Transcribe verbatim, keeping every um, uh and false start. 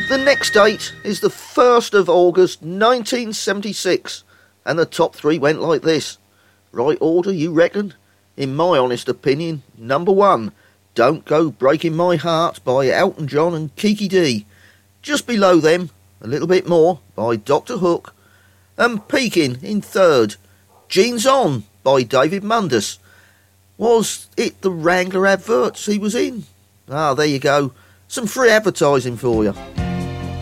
The next date is the first of August nineteen seventy-six, and the top three went like this. Right order, you reckon? In my honest opinion, number one, Don't Go Breaking My Heart by Elton John and Kiki Dee. Just below them, a little bit more, by Doctor Hook. And peaking in third, Jeans On by David Mundus. Was it the Wrangler adverts he was in? Ah, there you go. Some free advertising for you.